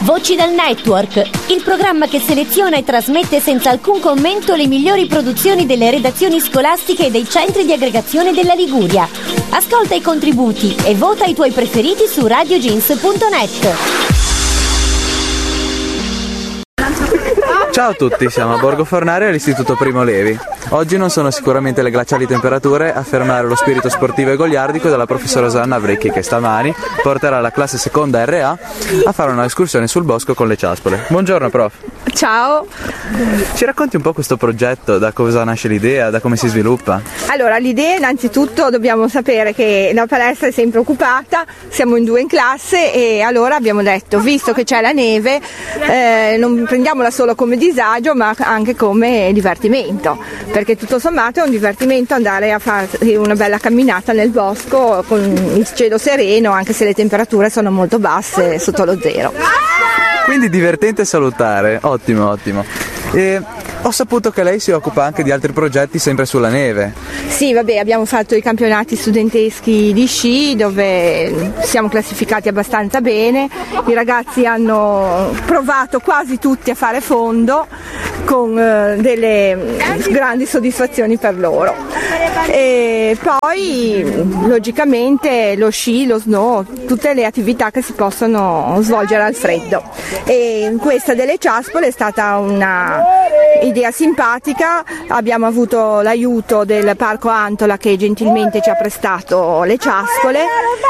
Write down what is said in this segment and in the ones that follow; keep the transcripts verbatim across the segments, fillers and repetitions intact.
Voci dal Network, il programma che seleziona e trasmette senza alcun commento le migliori produzioni delle redazioni scolastiche e dei centri di aggregazione della Liguria. Ascolta i contributi e vota i tuoi preferiti su radio jeans punto net. Ciao a tutti, siamo a Borgo Fornario all'Istituto Primo Levi. Oggi non sono sicuramente le glaciali temperature a fermare lo spirito sportivo e goliardico della professoressa Anna Vrecchi, che stamani porterà la classe seconda R A a fare un'escursione sul bosco con le ciaspole. Buongiorno prof. Ciao. Ci racconti un po' questo progetto, da cosa nasce l'idea, da come si sviluppa? Allora, l'idea innanzitutto dobbiamo sapere che la palestra è sempre occupata, siamo in due in classe e allora abbiamo detto, visto che c'è la neve, eh, non prendiamola solo come disagio ma anche come divertimento, perché tutto sommato è un divertimento andare a fare una bella camminata nel bosco con il cielo sereno, anche se le temperature sono molto basse, sotto lo zero. Quindi divertente e salutare, ottimo ottimo. E ho saputo che lei si occupa anche di altri progetti sempre sulla neve. Sì, vabbè, abbiamo fatto i campionati studenteschi di sci dove siamo classificati abbastanza bene, i ragazzi hanno provato quasi tutti a fare fondo con eh, delle grandi soddisfazioni per loro. E poi logicamente lo sci, lo snow, tutte le attività che si possono svolgere al freddo. E questa delle ciaspole è stata una idea simpatica, abbiamo avuto l'aiuto del Parco Antola che gentilmente ci ha prestato le ciaspole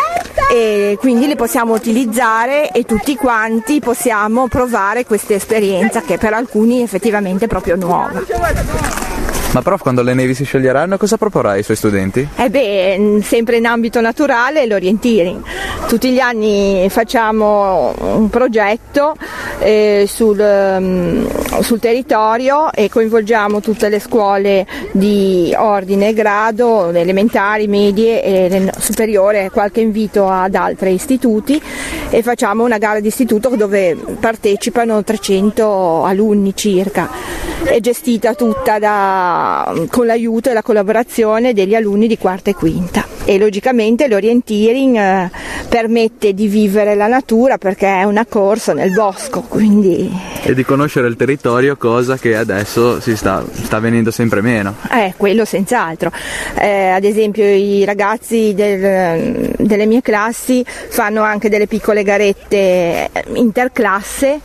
e quindi le possiamo utilizzare e tutti quanti possiamo provare questa esperienza che per alcuni effettivamente è proprio nuova. Ma prof, quando le nevi si scioglieranno cosa proporrà ai suoi studenti? Eh beh, sempre in ambito naturale l'orienteering. Tutti gli anni facciamo un progetto eh, sul, um, sul territorio e coinvolgiamo tutte le scuole di ordine e grado, le elementari, medie e le superiore, qualche invito ad altri istituti e facciamo una gara di istituto dove partecipano trecento alunni circa. È gestita tutta da, con l'aiuto e la collaborazione degli alunni di quarta e quinta e logicamente l'orienteering eh, permette di vivere la natura perché è una corsa nel bosco, quindi... E di conoscere il territorio, cosa che adesso si sta, sta venendo sempre meno. Eh, quello senz'altro. Eh, ad esempio i ragazzi del, delle mie classi fanno anche delle piccole garette interclasse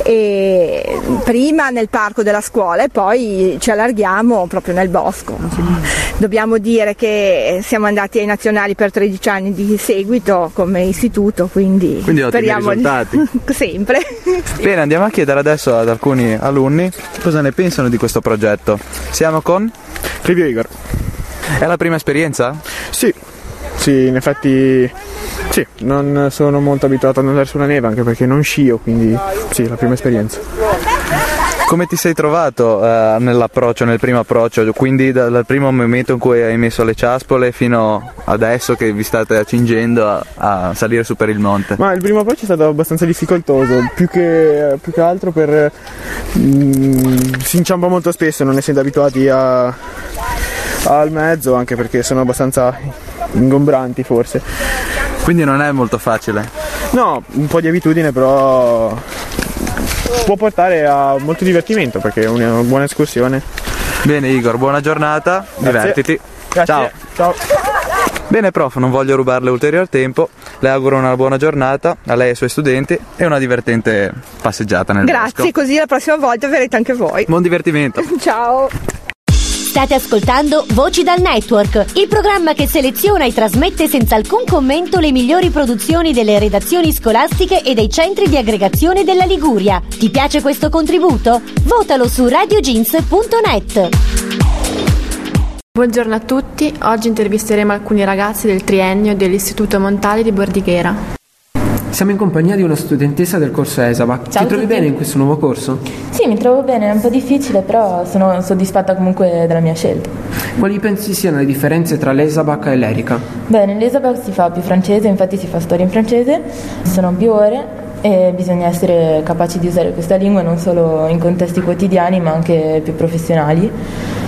e prima nel parco della scuola e poi ci allarghiamo proprio nel bosco. Dobbiamo dire che siamo andati ai nazionali per tredici anni di seguito come istituto, quindi, quindi ottimi speriamo risultati. Di... sempre. Bene, andiamo a chiedere adesso ad alcuni alunni cosa ne pensano di questo progetto. Siamo con Livio Igor. È la prima esperienza? Sì, sì, in effetti sì, non sono molto abituato ad andare sulla neve anche perché non scio, quindi sì, la prima esperienza. Come ti sei trovato eh, nell'approccio, nel primo approccio, quindi dal, dal primo momento in cui hai messo le ciaspole fino adesso che vi state accingendo a, a salire su per il monte? Ma il primo approccio è stato abbastanza difficoltoso, più che, più che altro per... Mh, si inciampa molto spesso, non essendo abituati a, al mezzo, anche perché sono abbastanza ingombranti forse. Quindi non è molto facile? No, un po' di abitudine però... può portare a molto divertimento perché è una buona escursione. Bene Igor, buona giornata, Grazie. divertiti. Grazie. Ciao. Ciao. Bene prof, non voglio rubarle ulteriore tempo, le auguro una buona giornata a lei e ai suoi studenti e una divertente passeggiata nel Grazie, bosco. così la prossima volta verrete anche voi. Buon divertimento. Ciao. State ascoltando Voci dal Network, il programma che seleziona e trasmette senza alcun commento le migliori produzioni delle redazioni scolastiche e dei centri di aggregazione della Liguria. Ti piace questo contributo? Votalo su radio jeans punto net. Buongiorno a tutti, oggi intervisteremo alcuni ragazzi del triennio dell'Istituto Montale di Bordighera. Siamo in compagnia di una studentessa del corso E S A B A. Ciao Ti trovi tutti. bene in questo nuovo corso? Sì, mi trovo bene, è un po' difficile, però sono soddisfatta comunque della mia scelta. Quali pensi siano le differenze tra l'E S A B A C e l'Erica? Beh, nell'E S A B A C si fa più francese, infatti si fa storia in francese, ci sono più ore e bisogna essere capaci di usare questa lingua non solo in contesti quotidiani ma anche più professionali.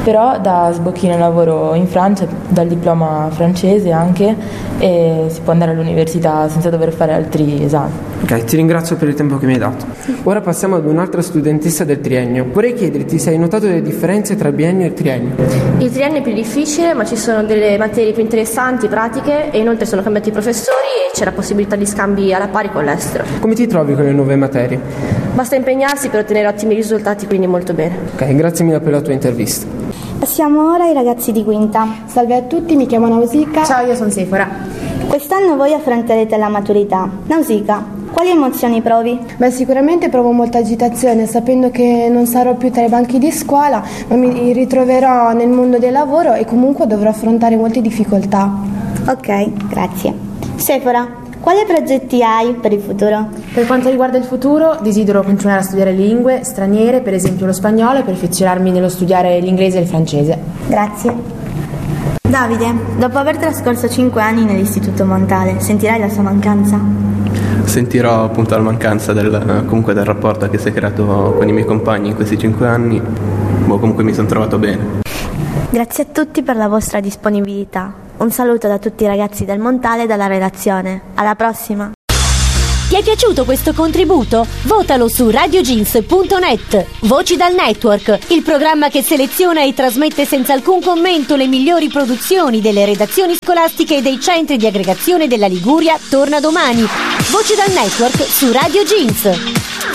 però da sbocchino lavoro in Francia, dal diploma francese anche, e si può andare all'università senza dover fare altri esami. Ok, ti ringrazio per il tempo che mi hai dato. Ora passiamo ad un'altra studentessa del triennio. Vorrei chiederti se hai notato delle differenze tra il biennio e il triennio. Il triennio è più difficile, ma ci sono delle materie più interessanti, pratiche, e inoltre sono cambiati i professori e c'è la possibilità di scambi alla pari con l'estero. Come ti trovi con le nuove materie? Basta impegnarsi per ottenere ottimi risultati, quindi molto bene. Ok, grazie mille per la tua intervista. Passiamo ora ai ragazzi di quinta. Salve a tutti, mi chiamo Nausicaa. Ciao, io sono Sephora. Quest'anno voi affronterete la maturità. Nausicaa, quali emozioni provi? Beh, sicuramente provo molta agitazione, sapendo che non sarò più tra i banchi di scuola, ma mi ritroverò nel mondo del lavoro e comunque dovrò affrontare molte difficoltà. Ok, grazie. Sephora, quali progetti hai per il futuro? Per quanto riguarda il futuro, desidero continuare a studiare lingue straniere, per esempio lo spagnolo, e perfezionarmi nello studiare l'inglese e il francese. Grazie. Davide, dopo aver trascorso cinque anni nell'Istituto Montale, sentirai la sua mancanza? Sentirò appunto la mancanza del, comunque del rapporto che si è creato con i miei compagni in questi cinque anni, ma comunque mi sono trovato bene. Grazie a tutti per la vostra disponibilità. Un saluto da tutti i ragazzi del Montale e dalla redazione. Alla prossima! Ti è piaciuto questo contributo? Votalo su radio jeans punto net. Voci dal Network, il programma che seleziona e trasmette senza alcun commento le migliori produzioni delle redazioni scolastiche e dei centri di aggregazione della Liguria, torna domani. Voci dal Network su Radio Jeans.